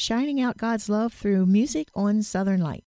shining out God's love through music on Southern Light.